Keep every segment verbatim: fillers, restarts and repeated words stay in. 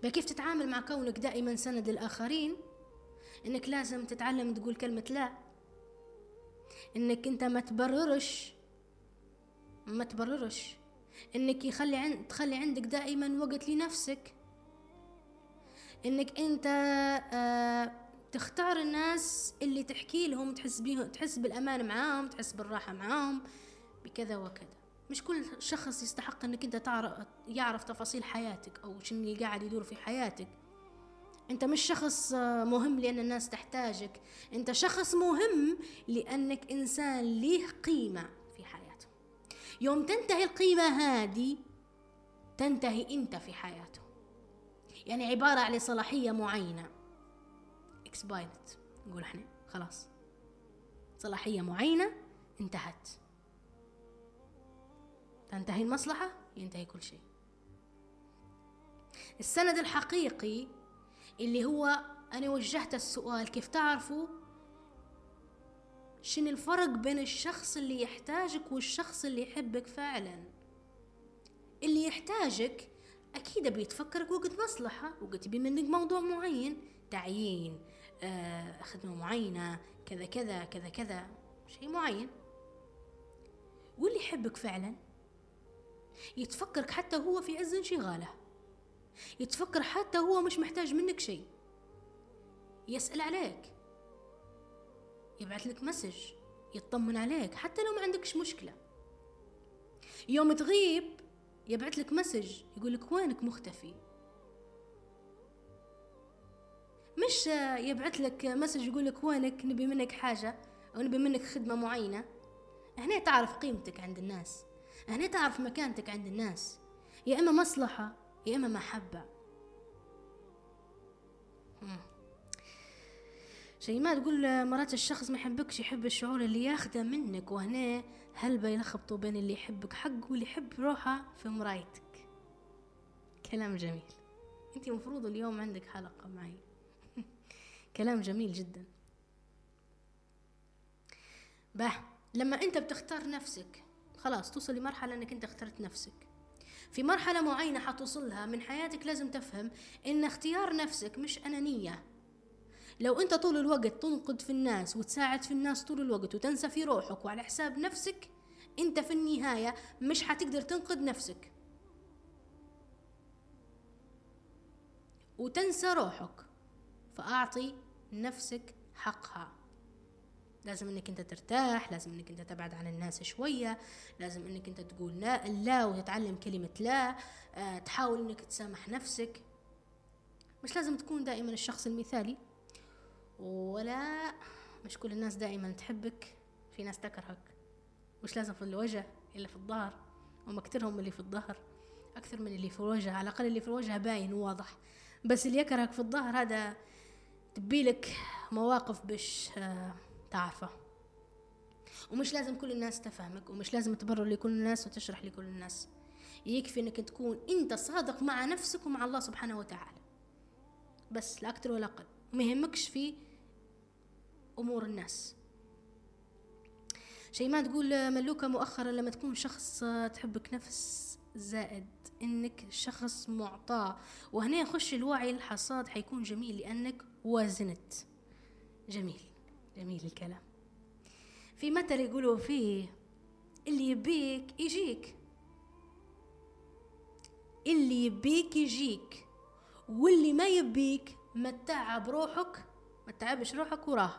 فكيف تتعامل مع كونك دائما سند للآخرين؟ إنك لازم تتعلم تقول كلمة لا، إنك أنت ما تبررش ما تبررش إنك يخلي عند تخلي عندك دائما وقت لنفسك، إنك أنت آه تختار الناس اللي تحكي لهم تحس بيهم، تحس بالأمان معاهم، تحس بالراحة معاهم بكذا وكذا. مش كل شخص يستحق إنك أنت تعرف يعرف تفاصيل حياتك أو شنو اللي قاعد يدور في حياتك. أنت مش شخص مهم لأن الناس تحتاجك، أنت شخص مهم لأنك إنسان ليه قيمة في حياته. يوم تنتهي القيمة هذه تنتهي أنت في حياته. يعني عبارة عن صلاحية معينة expired، نقول احنا خلاص صلاحية معينة انتهت، تنتهي المصلحة ينتهي كل شيء. السند الحقيقي اللي هو أنا وجهت السؤال كيف تعرفوا شنو الفرق بين الشخص اللي يحتاجك والشخص اللي يحبك فعلا. اللي يحتاجك أكيد بيتفكرك وقت مصلحة، وقت يبي منك موضوع معين، تعيين، آه، خدمة معينة، كذا كذا كذا كذا، شيء معين. واللي يحبك فعلا يتفكرك حتى هو في عز انشغاله، يتفكر حتى هو مش محتاج منك شيء، يسأل عليك، يبعث لك مسج، يطمن عليك حتى لو ما عندكش مشكلة. يوم تغيب يبعث لك مسج يقول لك وينك مختفي، مش يبعث لك مسج يقول لك وينك نبي منك حاجة أو نبي منك خدمة معينة. هنا تعرف قيمتك عند الناس، هنا تعرف مكانتك عند الناس، يا إما مصلحة يا إما محبة. شيء ما تقول مرات الشخص ما يحبكش، يحب الشعور اللي ياخده منك، وهنا هل بيلخبطوا بين اللي يحبك حق واللي يحب روحه في مرايتك. كلام جميل، انتي مفروض اليوم عندك حلقة معي. كلام جميل جدا. به لما انت بتختار نفسك خلاص توصل لمرحلة انك انت اخترت نفسك. في مرحلة معينة حتوصلها من حياتك لازم تفهم ان اختيار نفسك مش أنانية. لو انت طول الوقت تنقد في الناس وتساعد في الناس طول الوقت وتنسى في روحك وعلى حساب نفسك، انت في النهاية مش حتقدر تنقد نفسك وتنسى روحك. فأعطي نفسك حقها. لازم انك انت ترتاح، لازم انك انت تبعد عن الناس شوية، لازم انك انت تقول لا لا وتتعلم كلمة لا، أه تحاول انك تسامح نفسك. مش لازم تكون دائما الشخص المثالي، ولا مش كل الناس دائما تحبك، في ناس تكرهك. مش لازم في الوجه إلا في الظهر، وما كترهم اللي في الظهر أكثر من اللي في الوجه. على الأقل اللي في الوجه باين وواضح، بس اللي يكرهك في الظهر هذا تبيلك مواقف بش آه تعرفه. ومش لازم كل الناس تفهمك، ومش لازم تبرر لكل الناس وتشرح لكل الناس. يكفي انك تكون انت صادق مع نفسك ومع الله سبحانه وتعالى، بس لا أكتر ولا أقل. ما يهمكش في أمور الناس. شيء ما تقول ملوكة مؤخرا لما تكون شخص تحبك نفس زائد إنك شخص معطاء، وهنا يخش الوعي الحصاد حيكون جميل لأنك وازنت. جميل جميل الكلام. في مثل يقولوا فيه اللي يبيك يجيك، اللي يبيك يجيك، واللي ما يبيك ما تتعب روحك، ما تتعبش روحك وراه.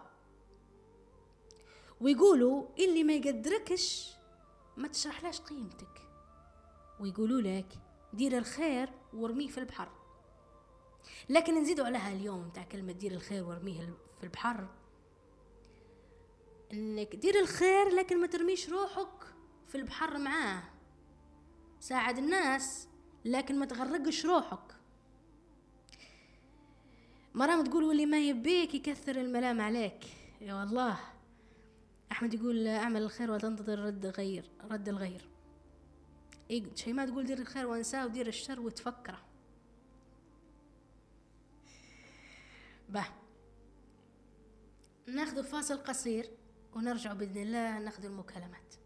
ويقولوا اللي ما يقدركش ما تشرحلاش قيمتك، ويقولوا لك دير الخير وارميه في البحر. لكن نزيدوا عليها اليوم تاع كلمة دير الخير وارميه في البحر، انك دير الخير لكن ما ترميش روحك في البحر معاه. ساعد الناس لكن ما تغرقش روحك. مرام تقول واللي ما يبيك يكثر الملام عليك. يا والله أحمد يقول أعمل الخير وتنتظر رد غير رد الغير. إيه شيء ما تقول دير الخير وانساه ودير الشر وتفكره. به ناخذ فاصل قصير ونرجع بإذن الله ناخذ المكالمات.